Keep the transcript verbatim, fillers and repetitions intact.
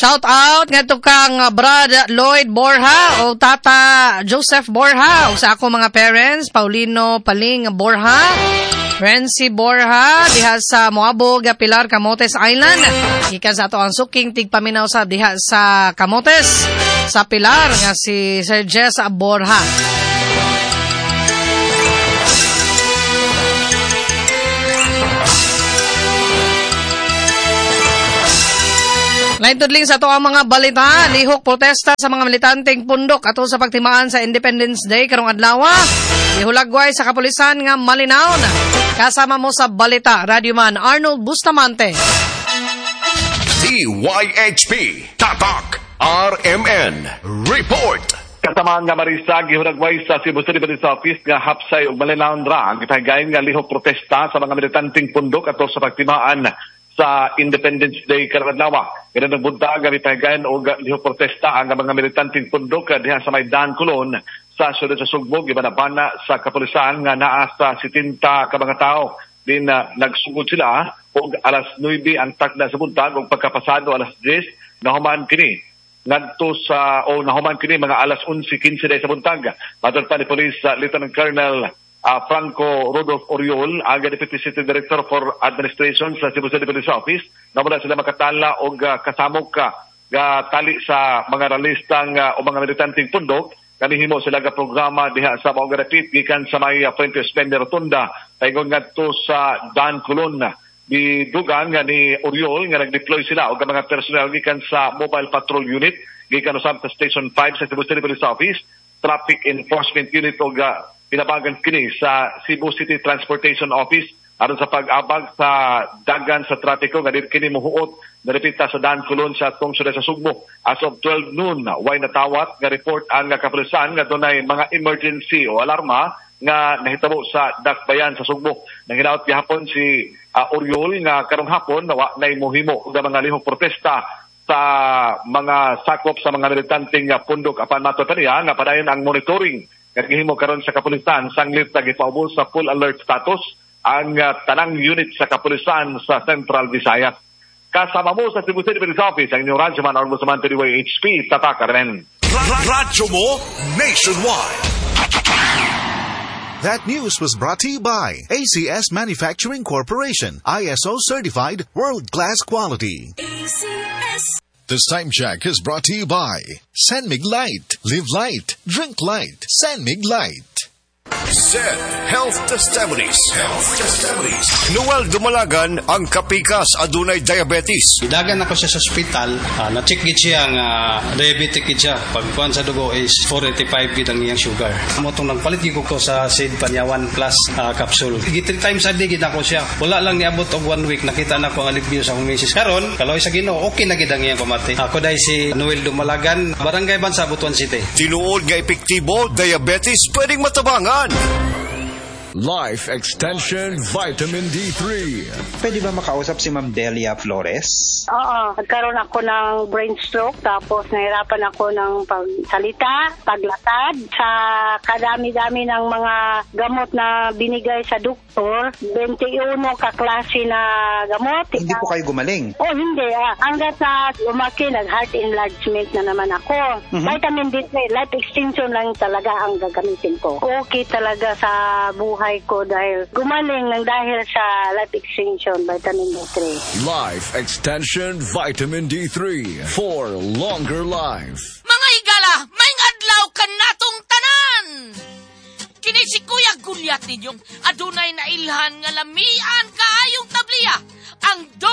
Shout out ngadto kang uh, Brad Lloyd Borja o Tata Joseph Borja o sa ako mga parents, Paulino Paling Borja, Renzi Borja diha sa Moabog, Pilar, Camotes Island. Gikan sa ato ang suking tigpaminaw sa diha sa Camotes sa Pilar nga si Sir Jess Borja. Lain tudling sa to ang mga balita, lihok protesta sa mga militanteng pundok ato sa pagtimaan sa Independence Day karong adlaw. Ihulagway sa kapulisan nga malinaw na. Kasama mo sa balita, Radyoman Arnold Bustamante. D Y H P Tatak R M N Report. Kasamahan nga Marisa, gihulagway sa Cebu City Police Office nga hapsay ug malinaw ra ang gitagayon nga lihok protesta sa mga militanteng pundok ato sa pagtimaan sa Independence Day karong adlaw. Kaya nagbuntag nga ipagayon og lihok protesta ang mga militanteng pundok diha sa Maydan Colon sa siyudad sa Sugbo. Gibanabana sa kapulisan nga naa sa setenta ka mga tao. Din uh, nagsugod sila og alas nueve ang takda sa buntag ug pagkapasado alas diyes nahuman kini ngadto sa o nahuman kini mga alas onse quince sa buntag. Matod pa ni Police uh, Lieutenant Colonel Uh, Franco Rodolfo Oriol, ang Deputy City Director for Administration sa Cebu City Police Office, na mula sila makatala o uh, kasamok ka uh, tali sa mga ralistang uh, o mga militanteng pundok. Kanihimo sila ka programa diha sa mga rapid gikan sa may uh, Fuente Spender Rotunda tayon ngadto sa Dan Colon. Di dugang nga ni Oriol nga nag-deploy sila o mga personnel gikan sa Mobile Patrol Unit gikan usab sa Station five sa Cebu City Police Office, Traffic Enforcement Unit o uh, pinabagan kini sa Cebu City Transportation Office aron sa pag-abag sa dagan sa trapiko nga dili kini mohuot narepita sa Dan Colon sa atong siyudad sa Sugbo. As of twelve noon, way natawat nga report ang kapulisan nga dunay mga emergency o alarma nga nahitabo sa Dakbayan sa Sugbo. Nanginaot gihapon si uh, Oriol nga karong hapon nawa nay mohimo og mga lihok protesta sa mga sakop sa mga militanteng pundok apan mato taniya nga padayon ang monitoring kagihimo karon sa kapulisan sanglit na gipaubos sa full alert status ang uh, tanang unit sa kapulisan sa Central Visayas. Kasama mo sa Cebu City Police Office ang inyong Radyoman Arnold Bustamante D Y H P Tatak R M N. Radyo mo nationwide. That news was brought to you by A C S Manufacturing Corporation, I S O certified, world-class quality. A C S. This time check is brought to you by Sanmig Light. Live light, drink light. Sanmig Light. Z Health Testimonies. Health Testimonies. Noel Dumalagan ang kapikas adunay diabetes. Idagan ako siya sa ospital, uh, na-check gid siya nga uh, diabetic gid siya. Pagkuan sa dugo is four eighty-five gid ang iyang sugar. Amo tong nagpalit gid ko sa Sid Panyawan Plus uh, capsule. Gid three times a day gid ako siya. Wala lang niabot og one week nakita na ko ang alivio sa akong misis. Karon, kaloy sa Ginoo, okay na gid ang iyang pamati. Ako dai si Noel Dumalagan, Barangay Bansa, Butuan City. Tinuod nga epektibo, diabetes pwedeng matabangan. Life Extension Vitamin D three. Pwede ba makausap si Ma'am Delia Flores? Oo, nagkaroon ako ng brain stroke tapos nahirapan ako ng pagsalita, paglakad. Sa kadami-dami ng mga gamot na binigay sa doktor, twenty-one kaklase na gamot. Hindi po kayo gumaling? Oh, hindi. Ah. Hanggat na lumaki, nag-heart enlargement na naman ako. Mm-hmm. Vitamin D three, life extension lang talaga ang gagamitin ko. Okay talaga sa buhay ko dahil gumaling ng dahil sa life extension vitamin D three. Life Extension Vitamin D three for longer life. Mga higala, may adlaw ka natong tanan! Kini si Kuya Gulyat ninyong adunay na ilhan nga lamian kaayong tabliya ang